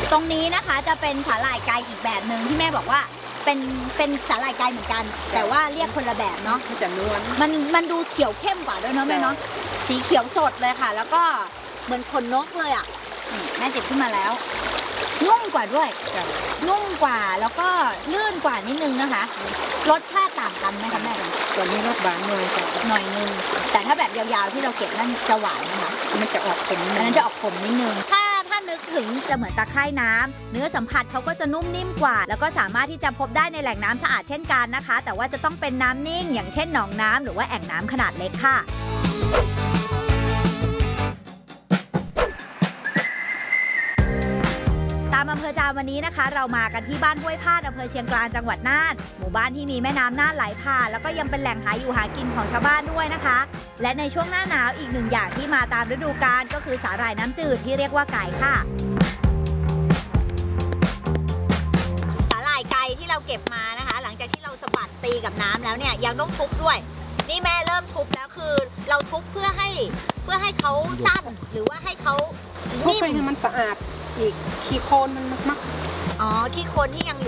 ตรงนี้นะคะจะเป็นสาหร่ายไก่อีกแบบหนึ่งที่แม่บอกว่าเป็นสาหร่ายไก่เหมือนกัน แต่ว่าเรียกคนละแบบเนาะมันจะนวลมันดูเขียวเข้มกว่าด้วยเนาะแม่เนาะสีเขียวสดเลยค่ะ แล้วก็เหมือนขนนกเลยอ่ะนี่แม่จิบขึ้นมาแล้วนุ่มกว่าด้วยจ้ะนุ่มกว่าแล้วก็ลื่นกว่านิดนึงนะคะรสชาติต่างกันไหมคะแม่ตัวนี้รสหวานหน่อยจ้ะหน่อยนึงแต่ถ้าแบบยาวๆที่เราเก็บนั่นจะหวานนะคะมันจะออกเป็นอันนั้นจะออกขมนิดนึงถ้านึกถึงจะเหมือนตะไคร่น้ำเนื้อสัมผัสเขาก็จะนุ่มนิ่มกว่า แล้วก็สามารถที่จะพบได้ในแหล่งน้ำสะอาดเช่นกันนะคะ แต่ว่าจะต้องเป็นน้ำนิ่งอย่างเช่นหนองน้ำหรือว่าแอ่งน้ำขนาดเล็กค่ะ ตามอำเภอจามวันนี้นะคะ เรามากันที่บ้านห้วยพาดอำเภอเชียงกลางจังหวัดน่านหมู่บ้านที่มีแม่น้ำน่านไหลผ่านแล้วก็ยังเป็นแหล่งหาอยู่หากินของชาวบ้านด้วยนะคะ และในช่วงหน้าหนาวอีกหนึ่งอย่างที่มาตามฤดูกาลก็คือสาหร่ายน้ำจืดที่เรียกว่าไก่ค่ะ สาหร่ายไก่ที่เราเก็บมานะคะ หลังจากที่เราสะบัดตีกับน้ำแล้วเนี่ยยังต้องทุบด้วย นี่แม่เริ่มทุบแล้วคือเราทุบเพื่อให้เขาสั้นหรือว่าให้เขาทุบนิ่มไปให้มันสะอาดอีกขี้โคลนมันมากอ๋อขี้โคลนที่ยัง